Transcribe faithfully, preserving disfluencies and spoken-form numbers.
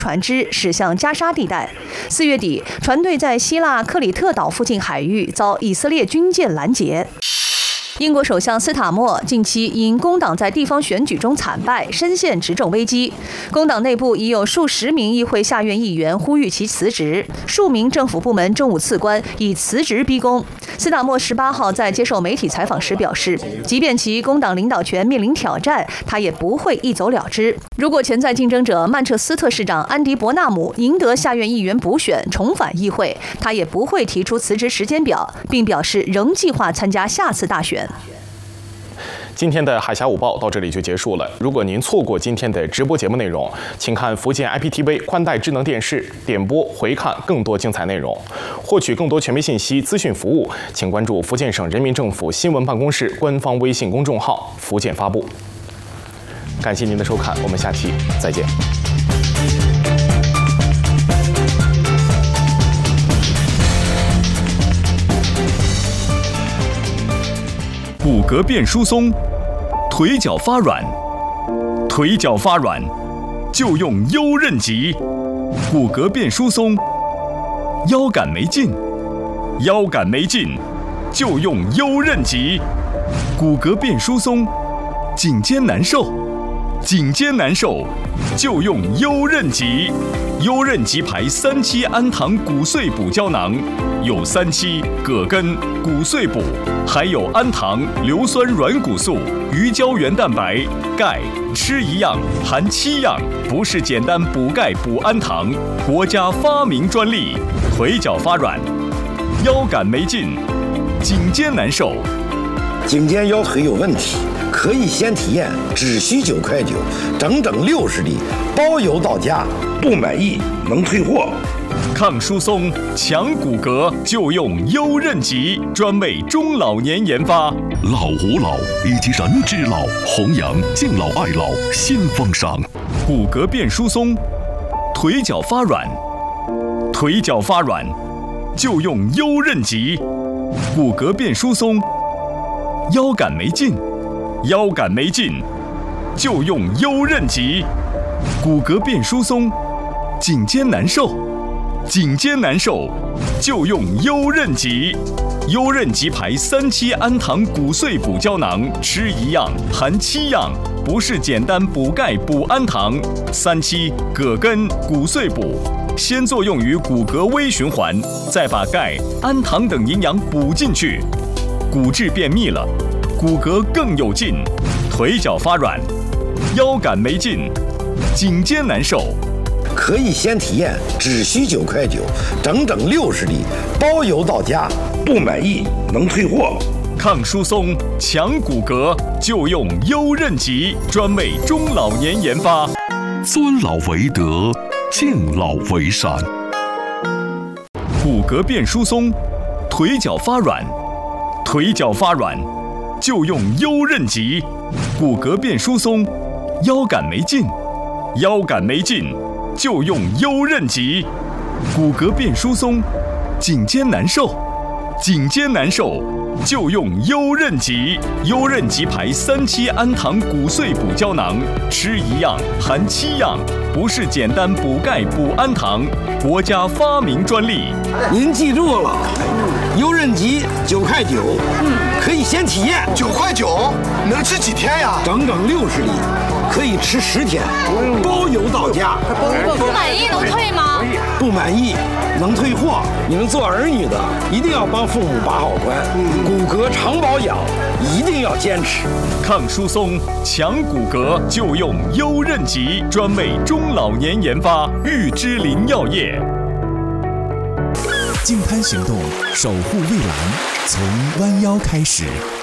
船只驶向加沙地带。四月底，船队在希腊克里特岛附近海域遭以色列军舰拦截。英国首相斯塔默近期因工党在地方选举中惨败，深陷执政危机。工党内部已有数十名议会下院议员呼吁其辞职，数名政府部门政务次官以辞职逼宫。斯塔默十八号在接受媒体采访时表示，即便其工党领导权面临挑战，他也不会一走了之。如果潜在竞争者曼彻斯特市长安迪·伯纳姆赢得下院议员补选，重返议会，他也不会提出辞职时间表，并表示仍计划参加下次大选。 今天的海峡午报到这里就结束了。如果您错过今天的直播节目内容，请看福建 I P T V 宽带智能电视点播回看更多精彩内容。获取更多权威信息、资讯服务，请关注福建省人民政府新闻办公室官方微信公众号“福建发布”。感谢您的收看，我们下期再见。 骨骼变疏松，腿脚发软，腿脚发软就用优韧极。骨骼变疏松，腰杆没劲，腰杆没劲就用优韧极。骨骼变疏松，颈肩难受，颈肩难受就用优韧极。优韧极牌三七氨糖骨碎补胶囊，有三七、葛根、骨碎补，还有氨糖、硫酸软骨素、鱼胶原蛋白、钙，吃一样含七样，不是简单补钙补氨糖，国家发明专利。腿脚发软，腰杆没劲，颈肩难受， 颈肩腰腿有问题，可以先体验，只需九块九，整整六十粒，包邮到家，不满意能退货。 抗疏松、强骨骼就用优韧极，专为中老年研发。 老吾老以及人之老，弘扬敬老爱老新风尚。 骨骼变疏松，腿脚发软，腿脚发软就用优韧极。骨骼变疏松，腰杆没劲，腰杆没劲就用优韧极。骨骼变疏松，颈肩难受，颈肩难受就用优韧极。优韧极牌三七氨糖骨碎补胶囊，吃一样含七样，不是简单补钙补氨糖。三七、葛根、骨碎补，先作用于骨骼微循环，再把钙、氨糖等营养补进去，骨质变密了，骨骼更有劲。腿脚发软，腰杆没劲，颈肩难受， 可以先体验，只需九块九，整整六十粒，包邮到家，不满意能退货。 抗疏松、强骨骼就用优韧极，专为中老年研发。 尊老为德，敬老为善。 骨骼变疏松，腿脚发软，腿脚发软就用优韧极。骨骼变疏松，腰杆没劲，腰杆没劲就用优韧极。骨骼变疏松，颈肩难受，颈肩难受就用优韧极。优韧极牌三七氨糖骨碎补胶囊，吃一样含七样，不是简单补钙补氨糖，国家发明专利。 您记住了，优韧极九块九，嗯，可以先体验。 九块九能吃几天呀？ 整整六十粒，可以吃十天，包邮到家。 不满意能退吗？ 不满意能退货。你们做儿女的一定要帮父母把好关，骨骼常保养一定要坚持。 抗疏松、强骨骼就用优韧极，专为中老年研发。玉芝林药业。 净滩行动，守护蔚蓝，从弯腰开始。